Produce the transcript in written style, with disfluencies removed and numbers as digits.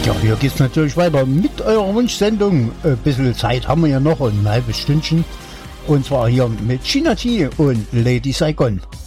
Ja, hier geht's natürlich weiter mit eurer Wunschsendung. Ein bisschen Zeit haben wir ja noch, ein halbes Stündchen. Und zwar hier mit China T und Lady Saigon.